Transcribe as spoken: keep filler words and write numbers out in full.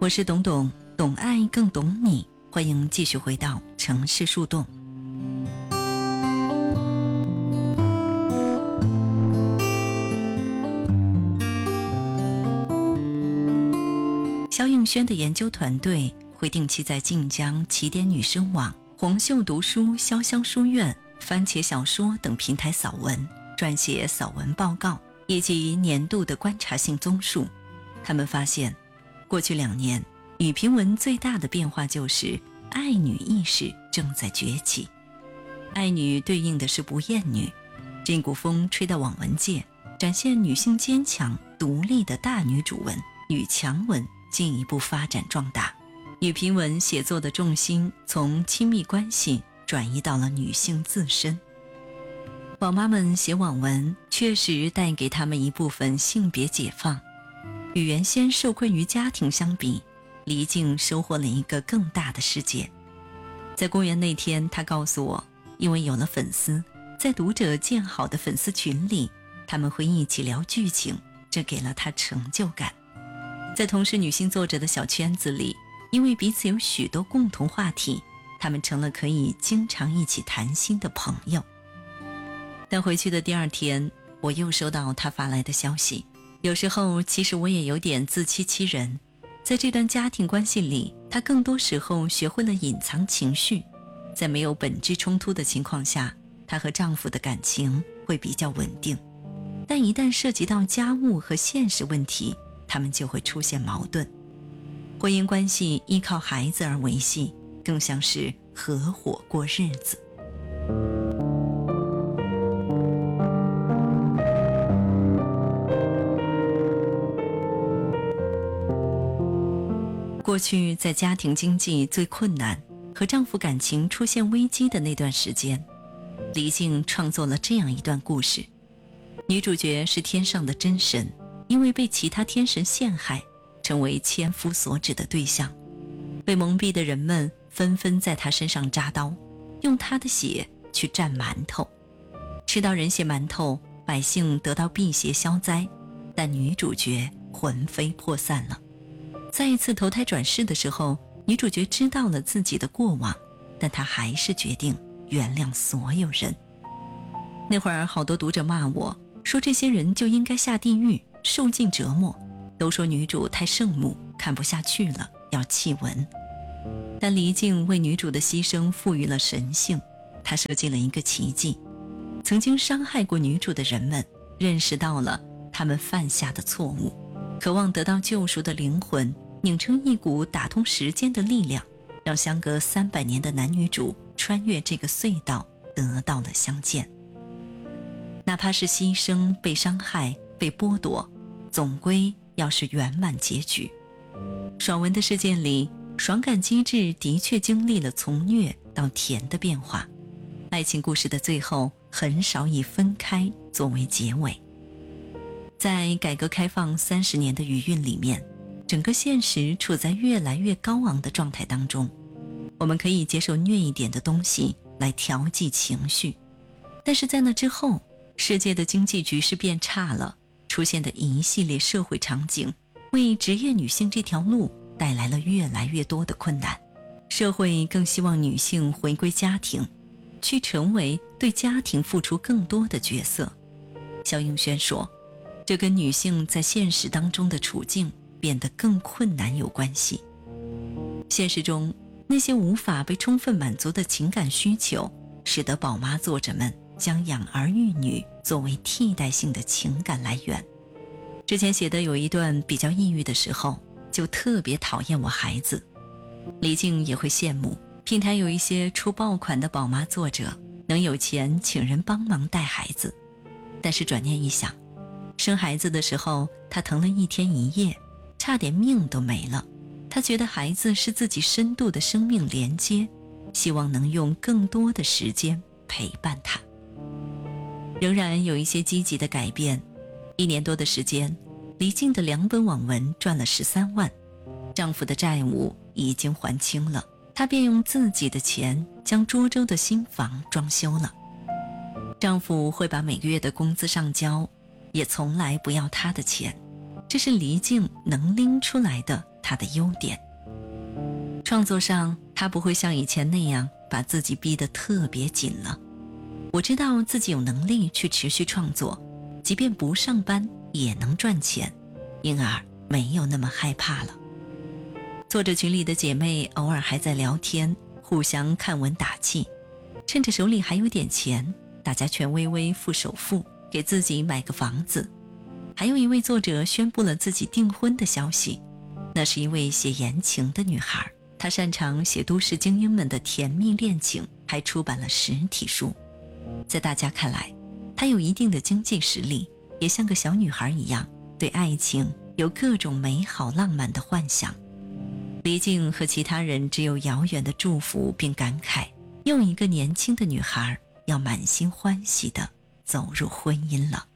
我是董董，懂爱更懂你，欢迎继续回到城市树洞。萧映轩的研究团队会定期在晋江起点女生网、红袖读书、潇湘书院、番茄小说等平台扫文，撰写扫文报告以及年度的观察性综述。他们发现，过去两年女评文最大的变化就是爱女意识正在崛起。爱女对应的是不厌女，这股风吹到网文界，展现女性坚强独立的大女主文、女强文进一步发展壮大。女评文写作的重心从亲密关系转移到了女性自身。宝妈们写网文确实带给她们一部分性别解放，与原先受困于家庭相比，黎静收获了一个更大的世界。在公园那天，她告诉我，因为有了粉丝，在读者建好的粉丝群里，他们会一起聊剧情，这给了她成就感。在同是女性作者的小圈子里，因为彼此有许多共同话题，他们成了可以经常一起谈心的朋友。但回去的第二天，我又收到她发来的消息，有时候其实我也有点自欺欺人。在这段家庭关系里，她更多时候学会了隐藏情绪，在没有本质冲突的情况下，她和丈夫的感情会比较稳定，但一旦涉及到家务和现实问题，他们就会出现矛盾。婚姻关系依靠孩子而维系，更像是合伙过日子。过去在家庭经济最困难和丈夫感情出现危机的那段时间，黎静创作了这样一段故事。女主角是天上的真神，因为被其他天神陷害，成为千夫所指的对象。被蒙蔽的人们纷纷在她身上扎刀，用她的血去蘸馒头。吃到人血馒头，百姓得到辟邪消灾，但女主角魂飞魄散了。再一次投胎转世的时候，女主角知道了自己的过往，但她还是决定原谅所有人。那会儿好多读者骂我，说这些人就应该下地狱，受尽折磨，都说女主太圣母，看不下去了，要弃文。但黎静为女主的牺牲赋予了神性，她设计了一个奇迹。曾经伤害过女主的人们认识到了他们犯下的错误，渴望得到救赎的灵魂拧成一股打通时间的力量，让相隔三百年的男女主穿越这个隧道，得到了相见。哪怕是牺牲、被伤害、被剥夺，总归要是圆满结局。爽文的世界里，爽感机制的确经历了从虐到甜的变化。爱情故事的最后很少以分开作为结尾。在改革开放三十年的余韵里面，整个现实处在越来越高昂的状态当中。我们可以接受虐一点的东西来调剂情绪，但是在那之后，世界的经济局势变差了，出现的一系列社会场景为职业女性这条路带来了越来越多的困难。社会更希望女性回归家庭，去成为对家庭付出更多的角色。萧映轩说，这跟女性在现实当中的处境变得更困难有关系。现实中，那些无法被充分满足的情感需求，使得宝妈作者们将养儿育女作为替代性的情感来源。之前写的有一段比较抑郁的时候，就特别讨厌我孩子。黎静也会羡慕平台有一些出爆款的宝妈作者，能有钱请人帮忙带孩子。但是转念一想，生孩子的时候，她疼了一天一夜，差点命都没了。她觉得孩子是自己深度的生命连接，希望能用更多的时间陪伴他。仍然有一些积极的改变。一年多的时间，黎静的两本网文赚了十三万，丈夫的债务已经还清了，她便用自己的钱将涿州的新房装修了。丈夫会把每个月的工资上交，也从来不要她的钱， 这是黎静能拎出来的她的优点。创作上，她不会像以前那样把自己逼得特别紧了。我知道自己有能力去持续创作，即便不上班也能赚钱，因而没有那么害怕了。作者群里的姐妹偶尔还在聊天，互相看文打气，趁着手里还有点钱，大家全微微付首付，给自己买个房子。还有一位作者宣布了自己订婚的消息，那是一位写言情的女孩，她擅长写都市精英们的甜蜜恋情，还出版了实体书。在大家看来，她有一定的经济实力，也像个小女孩一样，对爱情有各种美好浪漫的幻想。黎静和其他人只有遥远的祝福，并感慨又一个年轻的女孩要满心欢喜地走入婚姻了。